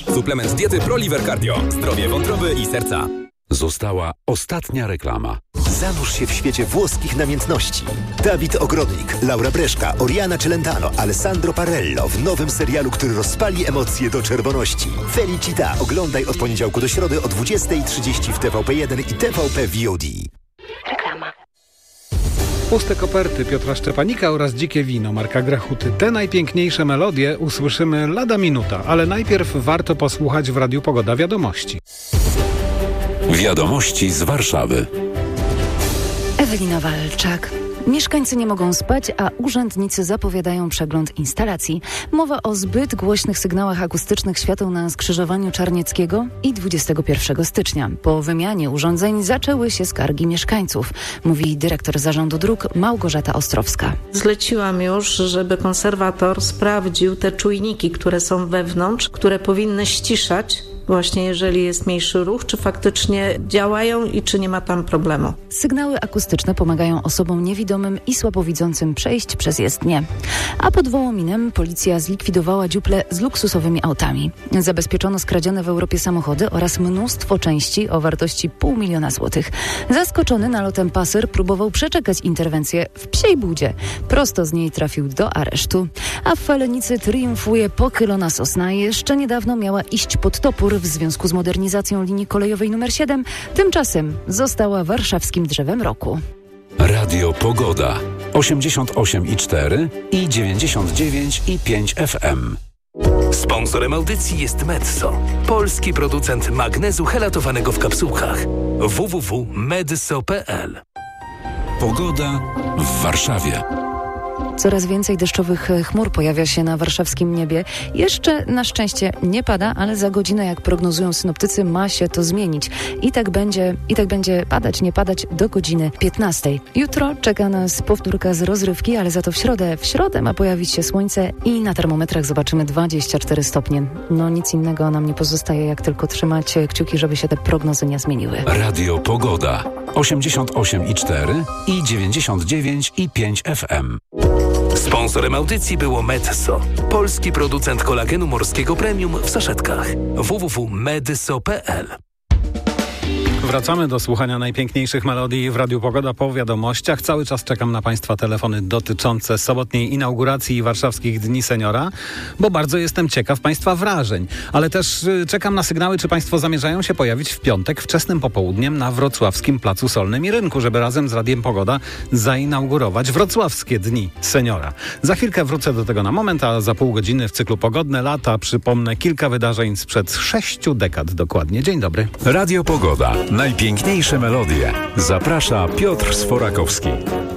Suplement diety ProLiver Cardio. Zdrowie wątroby i serca. Została ostatnia reklama. Zanurz się w świecie włoskich namiętności. Dawid Ogrodnik, Laura Breszka, Oriana Celentano, Alessandro Parello w nowym serialu, który rozpali emocje do czerwoności. Felicita. Oglądaj od poniedziałku do środy o 20:30 w TVP1 i TVP VOD. Reklama. Puste koperty Piotra Szczepanika oraz Dzikie wino Marka Grechuty. Te najpiękniejsze melodie usłyszymy lada minuta, ale najpierw warto posłuchać w Radiu Pogoda wiadomości. Wiadomości z Warszawy. Ewelina Walczak. Mieszkańcy nie mogą spać, a urzędnicy zapowiadają przegląd instalacji. Mowa o zbyt głośnych sygnałach akustycznych świateł na skrzyżowaniu Czarnieckiego i 21 stycznia. Po wymianie urządzeń zaczęły się skargi mieszkańców, mówi dyrektor Zarządu Dróg Małgorzata Ostrowska. Zleciłam już, żeby konserwator sprawdził te czujniki, które są wewnątrz, które powinny ściszać właśnie jeżeli jest mniejszy ruch, czy faktycznie działają i czy nie ma tam problemu. Sygnały akustyczne pomagają osobom niewidomym i słabowidzącym przejść przez jezdnię. A pod Wołominem policja zlikwidowała dziuplę z luksusowymi autami. Zabezpieczono skradzione w Europie samochody oraz mnóstwo części o wartości 500 000 złotych. Zaskoczony nalotem paser próbował przeczekać interwencję w Psiej Budzie. Prosto z niej trafił do aresztu. A w Falenicy triumfuje pochylona sosna. Jeszcze niedawno miała iść pod topór w związku z modernizacją linii kolejowej nr 7. Tymczasem została warszawskim drzewem roku. Radio Pogoda 88,4 i 99,5 FM. Sponsorem audycji jest Medzo, polski producent magnezu helatowanego w kapsułkach. www.medzo.pl. Pogoda w Warszawie. Coraz więcej deszczowych chmur pojawia się na warszawskim niebie. Jeszcze na szczęście nie pada, ale za godzinę, jak prognozują synoptycy, ma się to zmienić. I tak będzie padać, nie padać do godziny 15. Jutro czeka nas powtórka z rozrywki, ale za to w środę ma pojawić się słońce i na termometrach zobaczymy 24 stopnie. No nic innego nam nie pozostaje, jak tylko trzymać kciuki, żeby się te prognozy nie zmieniły. Radio Pogoda 88,4 i 99,5 FM. Sponsorem audycji było Medzo, polski producent kolagenu morskiego premium w saszetkach. www.medzo.pl. Wracamy do słuchania najpiękniejszych melodii w Radiu Pogoda po wiadomościach. Cały czas czekam na Państwa telefony dotyczące sobotniej inauguracji i warszawskich Dni Seniora, bo bardzo jestem ciekaw Państwa wrażeń. Ale też czekam na sygnały, czy Państwo zamierzają się pojawić w piątek wczesnym popołudniem na wrocławskim Placu Solnym i Rynku, żeby razem z Radiem Pogoda zainaugurować wrocławskie Dni Seniora. Za chwilkę wrócę do tego na moment, a za pół godziny w cyklu Pogodne Lata przypomnę kilka wydarzeń sprzed 6 dekad dokładnie. Dzień dobry. Radio Pogoda. Najpiękniejsze melodie. Zaprasza Piotr Sforakowski.